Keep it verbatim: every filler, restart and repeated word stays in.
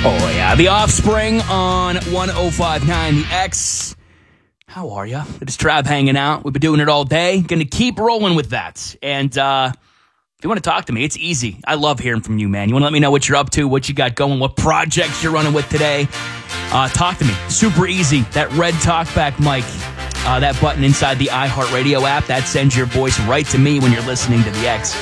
Oh, yeah. The Offspring on one oh five point nine The X. How are you? It's Trav hanging out. We've been doing it all day. Going to keep rolling with that. And uh, if you want to talk to me, it's easy. I love hearing from you, man. You want to let me know what you're up to, what you got going, what projects you're running with today? Uh, talk to me. Super easy. That red talkback mic, uh, that button inside the iHeartRadio app, that sends your voice right to me when you're listening to The X.